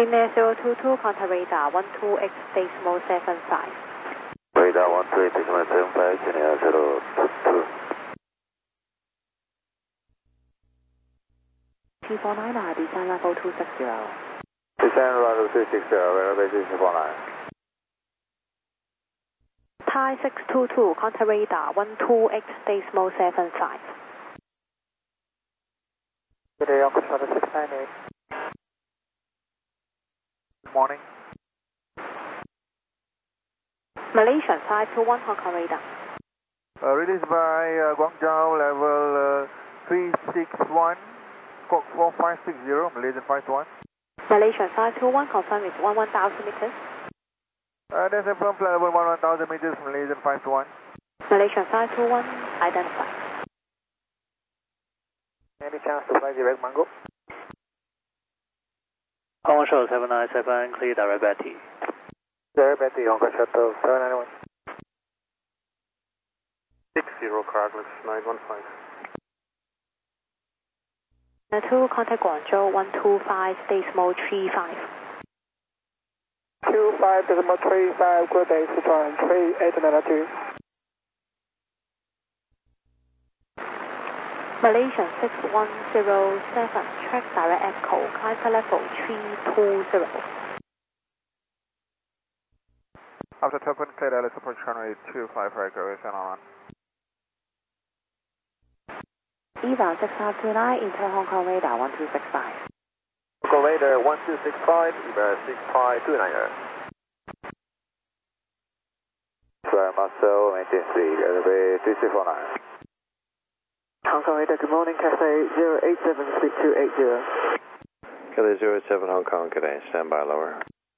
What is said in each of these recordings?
China 022, contact radar 12X decimal 75. Radar 12X decimal 75, China 022. T49, descend level 260. Descend level 260, reservation 49. Thai 622, contact radar 12X decimal 75. Good day, Uncle Shuttle 698. Good morning. Malaysian 521, Hong Kong radar. Released by Guangzhou level 361, squawk 4560, Malaysian 521. Malaysian 521, confirm it's 11,000 meters. That's a from flight level 11,000 meters, Malaysian 521. Malaysian 521, identified. Any chance to fly direct Mango? Hong Kong Shuttle 797, clear direct Betty. Direct Betty, Hong Kong Shuttle 791. 60 Cargless 915. 2, contact Guangzhou 125 decimal 35. 25 decimal 35, good day, Sichuan 3892. Malaysian 6107, track direct echo, climb level 320. After top and clear, Alice approach runway 25 right, go is on. EVA 6529, inter Hong Kong radar 1265. Hong Kong radar 1265, EVA 6529. Fly muscle, maintain speed, elevate 3349. Hong Kong radar, good morning, Cathay 087, speed 280. Cathay 07 Hong Kong, good day, stand by lower.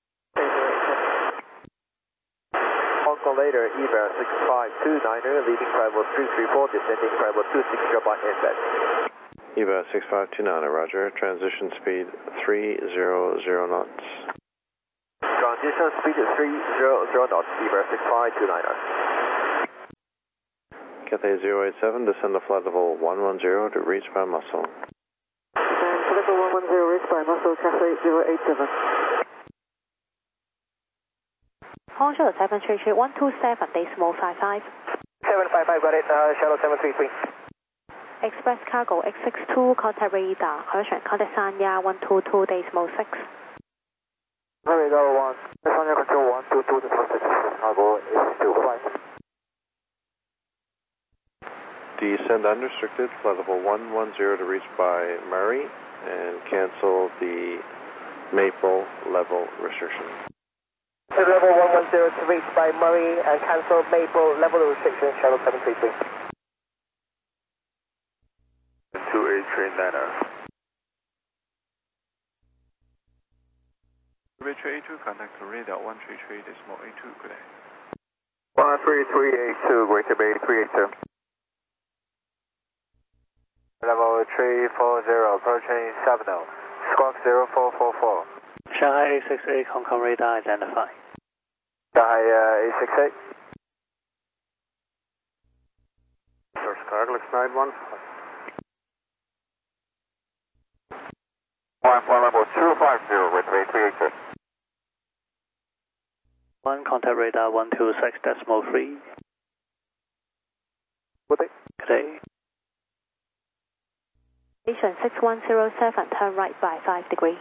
Hong Kong radar, EVA 6529, leading flight level 334, descending flight level 260 by inlet. EVA 6529, roger, transition speed 300 knots. Transition speed 300 knots, EVA 6529. Cathay 087, descend to flight level 110 to reach by muscle. Flight level 110, reach by muscle, Cathay 087. Hong Shuttle 733, 127 decimal 55. 755, got it, Shuttle 733. Express cargo X62, contact radar, correction, contact Sanya 122 decimal 6. Radar 1, Sanya control 122 decimal 6, cargo X25. Descend unrestricted, flight level 110 to reach by Murray, and cancel the Maple level restriction. Level 110 to reach by Murray and cancel Maple level restriction, Shuttle 733. 28 train niner. Retro A2, contact radar 133 decimal A2, good day. 13382, Greater Bay 382. Level 340, approaching Sabino, squawk 0444. Shanghai 868, Hong Kong radar identified. Shanghai 868. First Cargless 915. Flight level 250 with Bay 382. 1, contact radar 126 decimal 3. Good day. Good day. Malaysian 6107, turn right by 5 degrees.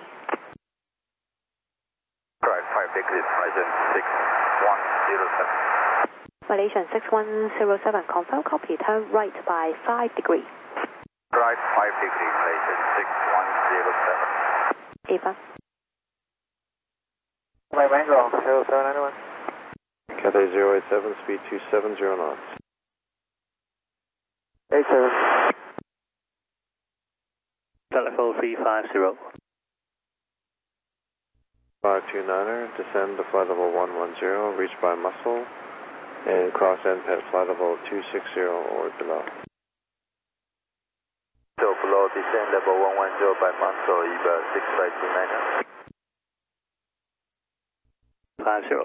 Right, 5 degrees, Malaysian 6107. Malaysian 6107, confirm copy, turn right by 5 degrees. Right, 5 degrees, Malaysian 6107. EVA. My Mango, Shuttle 791. Cathay 087, speed 270 knots. 87. Level 350. 529er, descend to flight level 110, reach by muscle, and cross NPET flight level 260 or below. So below descend level 110 by muscle, EVA 6529. 50.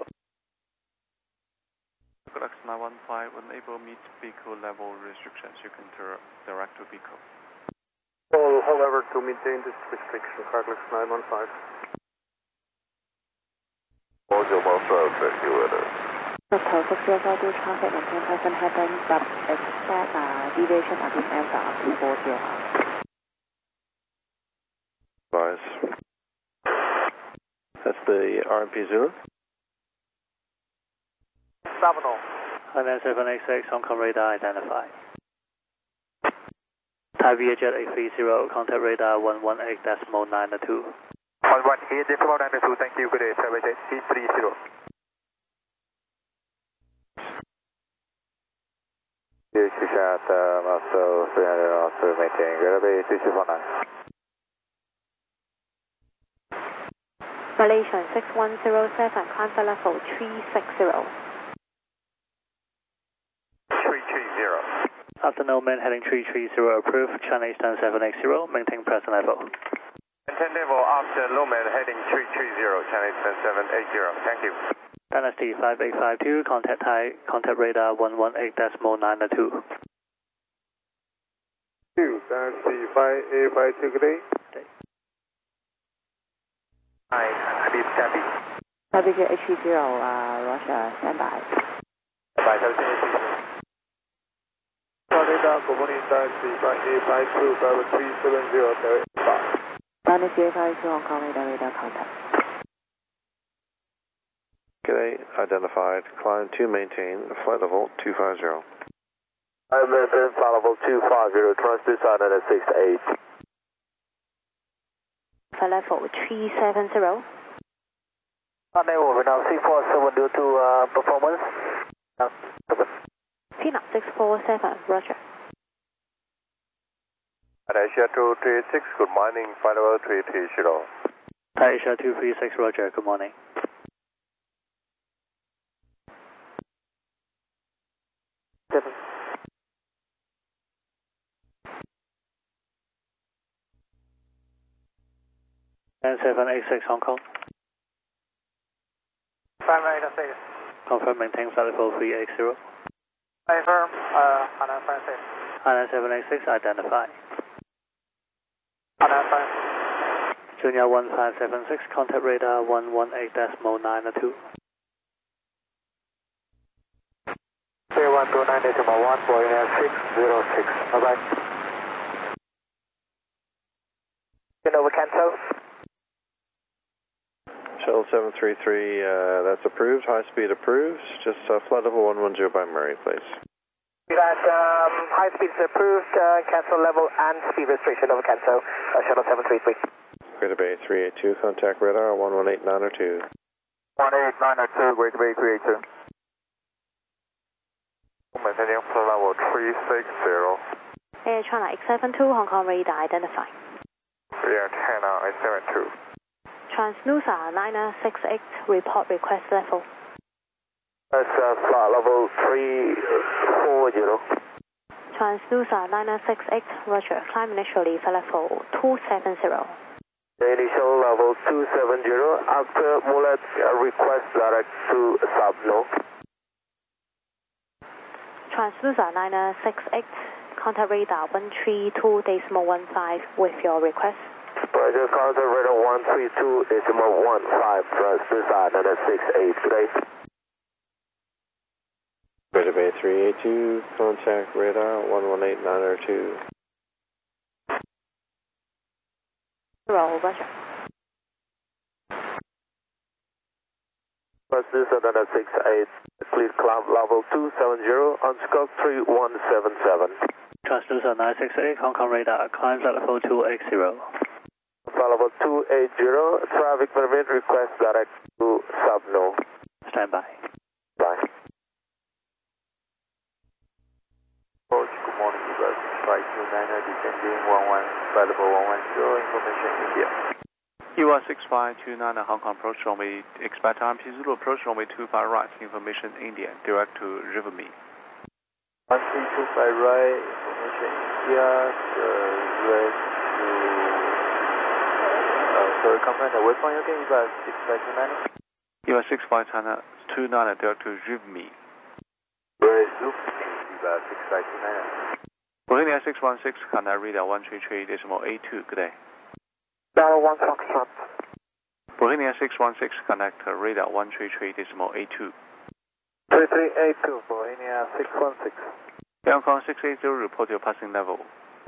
Galax 915, enable meet vehicle level restrictions, you can direct to vehicle. Hold over to maintain this restriction, Cargless 915. 1250 weather. Hotel 6052 traffic maintain present heading, but expect deviation at this end up to 40 hours. Advise. That's the RMP Zulu. Sabino. Highland 786, Hong Kong radar identified. Thai Vietjet 830, contact radar 118.902. 118.902, thank you, good day, Thai Vietjet 830. Shot, Muscle 300, also maintain, Gravity 2249. Malaysian 6107, climb flight level 360. 330. Afternoon, main heading 330, approved. China Eastern 780, maintain present level. Maintain level after Loman heading 330, China Eastern 780, thank you. Dynasty 5852, contact Thai, contact radar 118.902. Dynasty 5852, good day. Hi, Habib Tabi. Tabi H30, Roger, standby. Bye, radar, good morning, Dynasty 5852, Bravo 370, Dynasty 852, Hong Kong radar contact. G'day, identified. Climb to maintain flight level 250. I maintain flight level 250, transduce at 68. Flight level 370. Over now, 647 due to performance. Tina 647, Roger. Asia 236, good morning, flight level 330. Thai Asia 236, Roger, good morning. And 786 Hong Kong. Primary six. Confirm maintain flight level 380. Confirm, Hana Francis. Highland 786 identified. Hana Francis. Junior 1576, contact radar 118.902. 3129.1, Boeing 606, bye-bye. Over cancel. Shuttle 733, that's approved. High speed approved. Just flight level 110 by Murray, please. That high speed is approved, cancel level and speed restriction over cancel. Shuttle 733. Greater Bay 382, contact radar 118.902. 118.902, Greater Bay 382. Maintaining flight level 360. Air China X72, Hong Kong radar identified. Air China X72. Transnusa 968, report request level. That's flight level 340. Transnusa 968, Roger, climb initially flight level 270. Initial level 270, after Mulet request direct to Subno. Transnusa 968, contact radar 132.15 with your request. Roger, contact radar 132.15, transducer 968, today. Greater Bay 382, contact radar 118.902. Roger. Transducer 968, please climb level 270 on scope 3177. Transducer 968, Hong Kong radar, climb flight level 280. Flight level 280, traffic permit request direct to Subno. Stand by. Bye. Approach, good morning, you guys. Flight 29, descending 11, flight level 110, information India. EY6529 Hong Kong approach runway, expect RMP Zulu approach runway 25 right, information India, direct to River Me. 1325 right, information India, direct to... sorry, comment the waypoint again, EY6529 direct to River Me. Right, Zoom, 6529. Bohemia 616, contact radar 133.82, good day. Dollar 1 Foxtrot. Bohemia 616, connect radar 133.82. 3382, Bohemia 616. Hong Kong 680, report your passing level.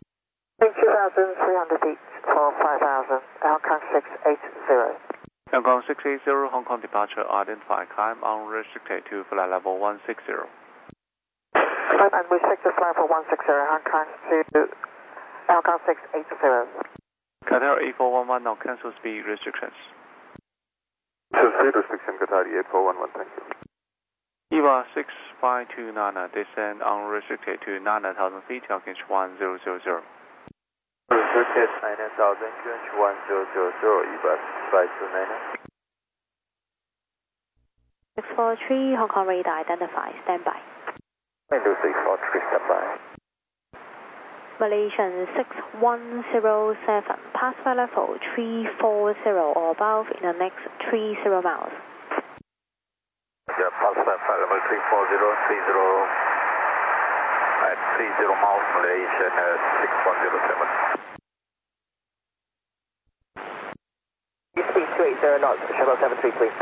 2,300 feet for 5,000, Hong Kong 680. Hong Kong 680, Hong Kong departure identified, climb unrestricted to flight level 160. Climb unrestricted flight for 160, Hong Kong to Hong Kong 680. Qatar 8411, now cancel speed restrictions. Speed restriction, Qatar 8411, thank you. EVA 6529, descend unrestricted to 9,000 feet, Hawkinge 1000. Restricted 9,000, QNH 1000, EVA 6529. 643, Hong Kong radar identified, standby. Window 643, standby. Malaysian 6107, pass flight level 340 or above in the next 30 miles. Yeah, pass flight level 340, 30 at 30 miles, Malaysian 6107. Speed 280 knots, shuttle 733.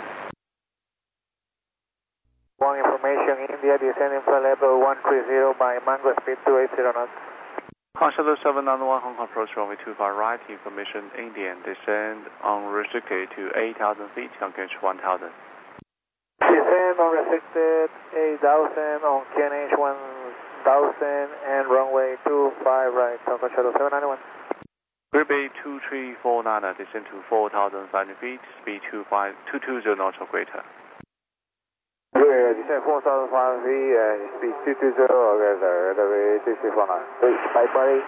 One information, India descending flight level 130 by Mango, speed 280 knots. Hong Shuttle 791, Hong Kong approach runway 25 right, information Indian, descend unrestricted to 8,000 feet, Hawkinge 1000. Descend unrestricted 8,000 on QNH 1000 and runway 25 right, Hong Kong Shuttle 791. Group A 2349, descend to 4,500 feet, speed 220 knots or greater. Descend 4,500 feet, speed 220 or greater, runway 2349. Bye buddy.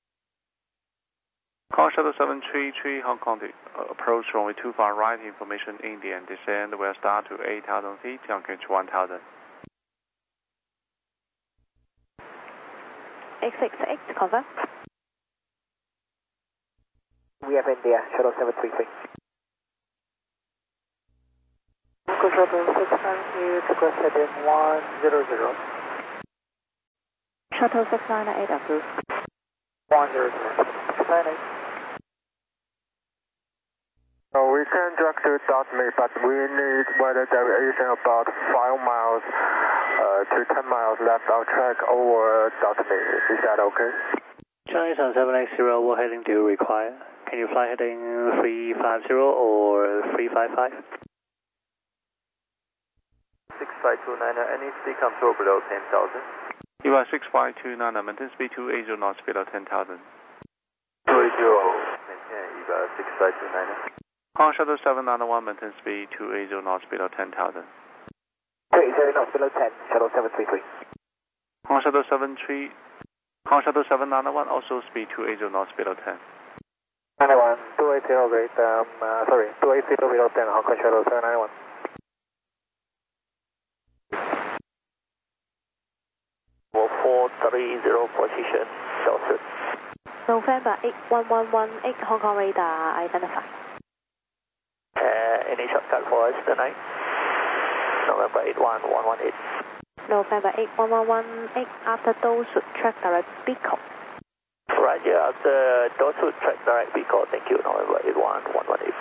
Hong Shuttle 733, Hong Kong approach runway 25 right, information Indian, descend will start to 8,000 feet, Hawkinge 1000. 868, confirm. We have India, shuttle 733. Shuttle 692, request heading 100. Shuttle 698 approved. 100. Planning. We can direct to Dotney, but we need weather deviation about 5 miles to 10 miles left of track over Dotney. Is that okay? Chinese on 780, what heading do you require? Can you fly heading 350 or 355? 6529, any speed control below 10,000. EVA 6529, maintain speed 280 knots below 10,000. 280, maintain EVA 6529. Hong Shuttle 791, maintain speed 280 knots below 10,000. 280 knots below 10, shuttle 733. Hong Shuttle 791, also speed 280 knots below 10. 91, 280 great, 280 below 10, Hong Kong Shuttle 791. Well, 430 position, Delta. November 81118, Hong Kong radar identified. Any shortcut for us tonight? November 81118. November 81118, after those should track direct beacon. Roger, after those should track direct beacon, thank you, November 81118.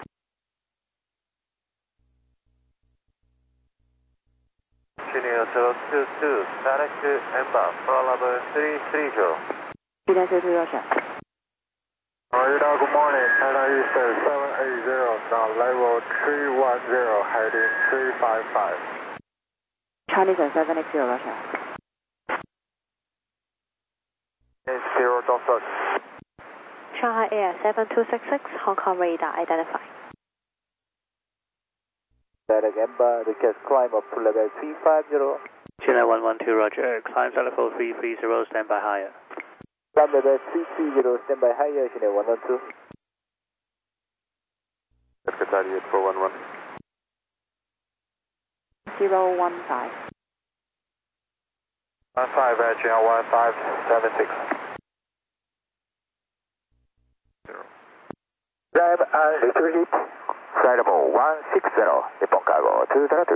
Junior 022, direct to Ember, flight level 330. Junior 02, Roger. Radar, good morning, China Eastern 780, now level 310, heading 355. Chinese on 780, Roger. 0 Doctor. Shanghai Air 7266, Hong Kong radar identified. Direct Ember, request climb up to level 350. China 112, Roger. Climb flight level 330, standby higher. Climb level 330, standby higher, China 112. Qatar 8411. 015. 15, China 1576. Climb and retrieve. Flight level 160, Nippon Cargo 202.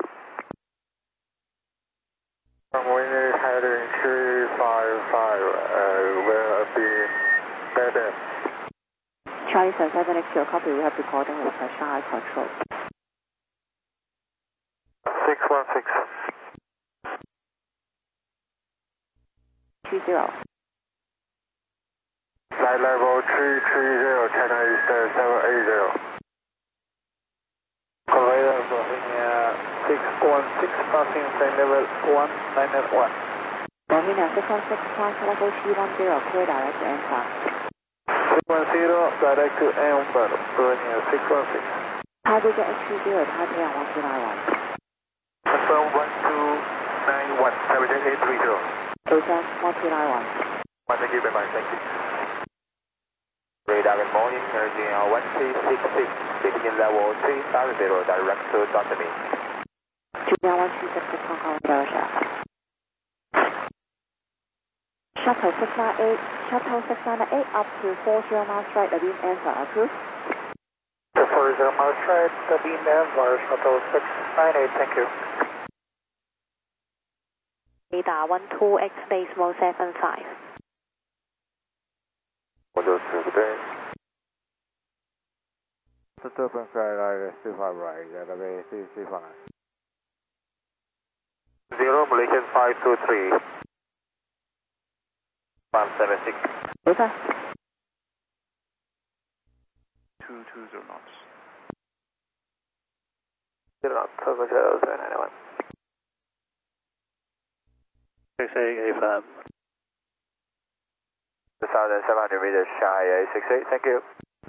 We need heading 355, will be dead end. Charlie 780, copy, we have recording with Shanghai Control. 616. 30. Flight level 330, China Eastern 780. Conveyor Bohemia 616, passing flight level 191. Bohemia 616, pass level 310, clear direct to answer. 610, direct to Amber, Bohemia 616. Tiger Jet H30, Taipei 1291. Confirm 1291, Tiger Jet 830. Ocean 1291. Thank you very much, thank you. Radar, good morning, energy 1366, taking level 350, direct to Dotamy. Julian 1266, Hong Kong, Russia. Shuttle 698 up to 40 miles right, the beam answer, approved. The 40 miles right, the beam answer, shuttle 698, thank you. Radar 12X decimal 75. 123, good day. Open flight 25 right, LV 335. 0, Malaysian 523. 176. Over. 220 knots. 0 knots, Togo Shadow 791. 6885. 2,700 meters shy, 868, thank you.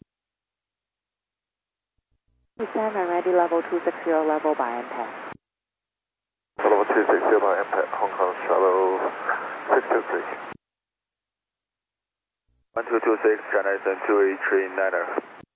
Descend and ready level 260, level by impact. Level 260 by impact, Hong Kong, shallow 623. 1226, China Eastern 2839er.